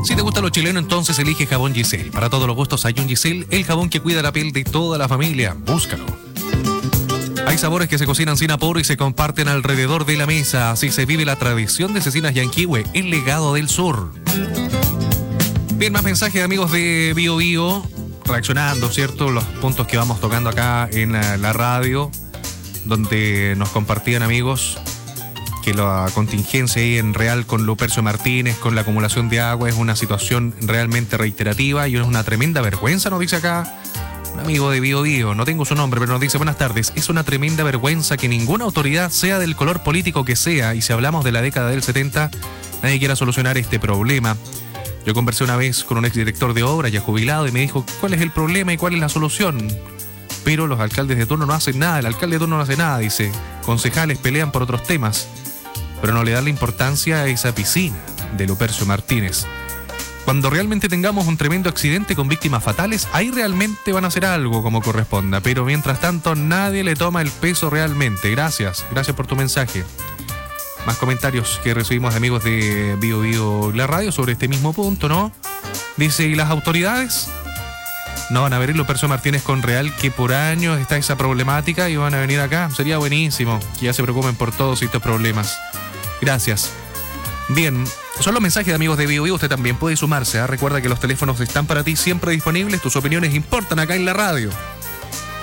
Si te gusta lo chileno, entonces elige Jabón Giselle. Para todos los gustos hay un Giselle, el jabón que cuida la piel de toda la familia. Búscalo. Hay sabores que se cocinan sin apuro y se comparten alrededor de la mesa. Así se vive la tradición de Cecinas Yanquihue, el legado del sur. Bien, más mensajes, amigos de Bio Bio, reaccionando, ¿cierto? Los puntos que vamos tocando acá en la radio, donde nos compartían, amigos, que la contingencia ahí en Real con Lupercio Martínez, con la acumulación de agua, es una situación realmente reiterativa y es una tremenda vergüenza, nos dice acá un amigo de Bio Bio, no tengo su nombre, pero nos dice: buenas tardes, es una tremenda vergüenza que ninguna autoridad, sea del color político que sea, y si hablamos de la década del 70, nadie quiera solucionar este problema. Yo conversé una vez con un exdirector de obra ya jubilado y me dijo cuál es el problema y cuál es la solución. Pero los alcaldes de turno no hacen nada, el alcalde de turno no hace nada, dice. Concejales pelean por otros temas, pero no le dan la importancia a esa piscina de Lupercio Martínez. Cuando realmente tengamos un tremendo accidente con víctimas fatales, ahí realmente van a hacer algo como corresponda. Pero mientras tanto, nadie le toma el peso realmente. Gracias por tu mensaje. Más comentarios que recibimos de amigos de Bio Bio la radio sobre este mismo punto, ¿no? Dice: ¿y las autoridades? No van a ver Lupercio Martínez con Real, que por años está esa problemática, y van a venir acá. Sería buenísimo que ya se preocupen por todos estos problemas. Gracias. Bien, son los mensajes de amigos de Bio Bio. Usted también puede sumarse, ¿eh? Recuerda que los teléfonos están para ti, siempre disponibles. Tus opiniones importan acá en la radio.